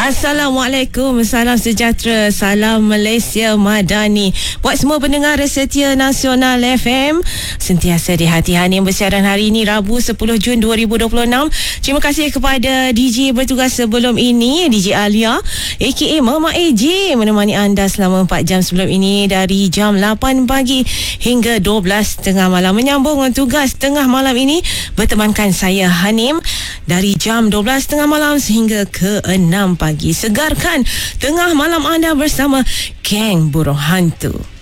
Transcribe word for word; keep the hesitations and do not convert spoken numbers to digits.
Assalamualaikum, salam sejahtera, salam Malaysia Madani. Buat semua pendengar setia Nasional F M, sentiasa di hati Hanim bersiaran hari ini Rabu sepuluh Jun dua ribu dua puluh enam. Terima kasih kepada D J bertugas sebelum ini, D J Alia aka Mama A J, menemani anda selama empat jam sebelum ini dari jam lapan pagi hingga dua belas tengah malam. Menyambung tugas tengah malam ini bertemankan saya Hanim dari jam dua belas tengah malam sehingga ke enam pagi. Segarkan tengah malam anda bersama Geng Burung Hantu.